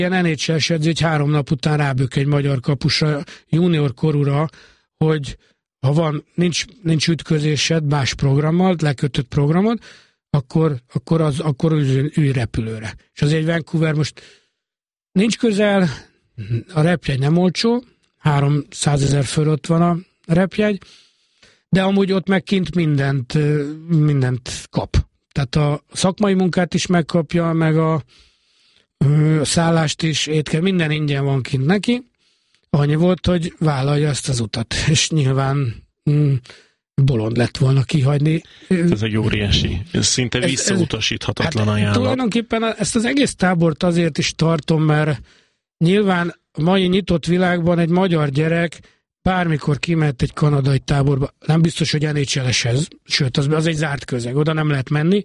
ilyen NHL-s edző, hogy 3 nap után rábök egy magyar kapusra, junior korúra, hogy ha nincs ütközésed más programmal, lekötött programod, akkor ülj repülőre. És azért Vancouver most nincs közel, a repjegy nem olcsó, 300 000 fölött van a repjegy, de amúgy ott meg kint mindent kap. Tehát a szakmai munkát is megkapja, meg a szállást is, minden ingyen van kint neki. Annyi volt, hogy vállalja ezt az utat. És nyilván bolond lett volna kihagyni. Ez egy óriási, szinte visszautasíthatatlan ajánlat. Tulajdonképpen ezt az egész tábort azért is tartom, mert nyilván a mai nyitott világban egy magyar gyerek bármikor kimehet egy kanadai táborba. Nem biztos, hogy NHL-eshez, sőt, az egy zárt közeg, oda nem lehet menni.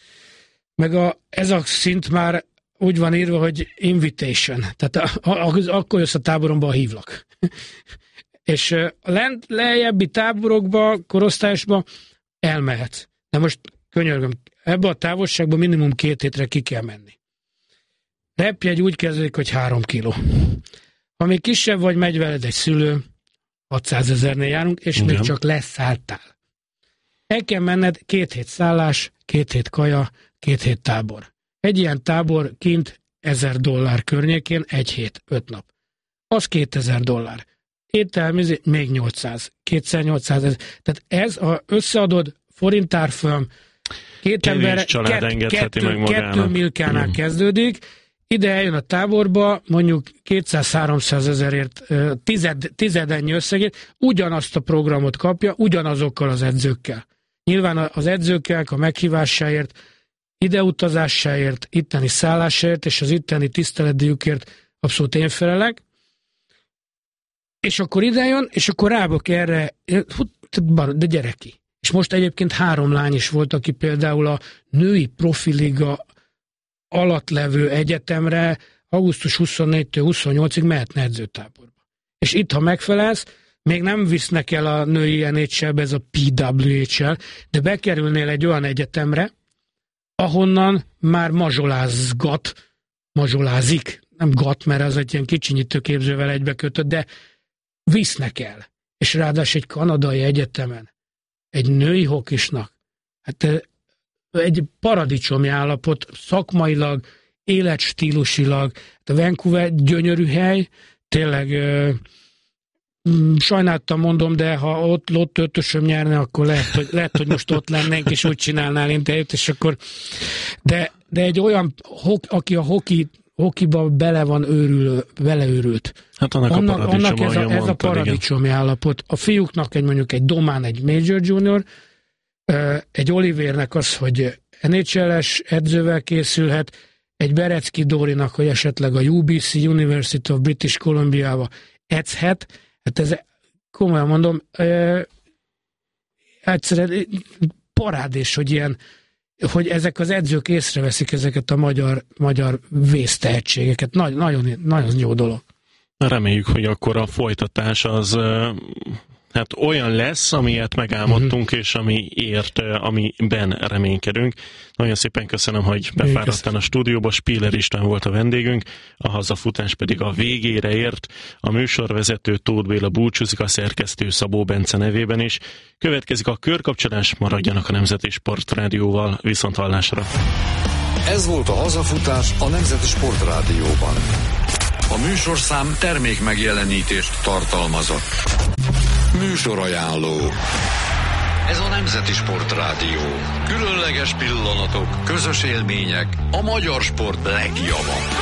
Meg ez a szint már úgy van írva, hogy invitation. Tehát akkor jössz a táboromba, ha hívlak. És lejjebbi táborokba, korosztályosba elmehetsz. De most könyörgöm, ebbe a távolságban minimum 2 hétre ki kell menni. Repjegy úgy kezdődik, hogy 3 kiló. Ha még kisebb vagy, megy veled egy szülő, 600 000-nél járunk, és igen, még csak leszálltál. El kell menned 2 hét szállás, 2 hét kaja, 2 hét tábor. Egy ilyen tábor kint $1000 környékén, 1 hét, 5 nap. Az $2000. Ételmizi még 800, 200-800 ezer. Tehát ez, ha összeadod forintárfolyam, 2 ember 2 milkánál kezdődik, ide eljön a táborba, mondjuk 200-300 ezerért, tizedennyi összegét, ugyanazt a programot kapja, ugyanazokkal az edzőkkel. Nyilván az edzőkkel a meghívásáért, ideutazásáért, itteni szállásáért és az itteni tiszteletdíjukért abszolút én felelek. És akkor idejön, és akkor rábok erre, de gyere ki. És most egyébként 3 lány is volt, aki például a női profiliga alatt levő egyetemre augusztus 24-től 28-ig mehetne edzőtáborba. És itt, ha megfelelsz, még nem visznek el a női NHL-be, ez a PWHL, de bekerülnél egy olyan egyetemre, ahonnan már mazsolázik, nem gat, mert az egy ilyen kicsinyítő képzővel egybekötött, de visznek el. És ráadásul egy kanadai egyetemen, egy női hokisnak, hát egy paradicsomi állapot, szakmailag, életstílusilag. A Vancouver gyönyörű hely, tényleg sajnáltam mondom, de ha ott ötösöm nyerne, akkor lehet, hogy most ott lennénk, és úgy csinálnál interjút, és akkor de egy olyan, aki a hokiba beleőrült. Hát annak ez a paradicsomi állapot. A fiúknak mondjuk egy Domán, egy Major Junior, egy Olivernek az, hogy NHL-es edzővel készülhet, egy Berecki Dórinak, hogy esetleg a UBC, University of British Columbia-ba edzhet. Hát ez, komolyan mondom, egyszerűen parádés, hogy ezek az edzők észreveszik ezeket a magyar vésztehetségeket. Nagyon, nagyon jó dolog. Reméljük, hogy akkor a folytatás az hát olyan lesz, amilyet megálmodtunk, és amiben reménykedünk. Nagyon szépen köszönöm, hogy befáradtál a stúdióba. Spiller István volt a vendégünk, a hazafutás pedig a végére ért. A műsorvezető Tóth Béla búcsúzik, a szerkesztő Szabó Bence nevében is. Következik a körkapcsolás, maradjanak a Nemzeti Sportrádióval, viszonthallásra. Ez volt a hazafutás a Nemzeti Sportrádióban. A műsorszám termék megjelenítést tartalmazott. Műsorajánló. Ez a Nemzeti Sportrádió. Különleges pillanatok, közös élmények, a magyar sport legjava.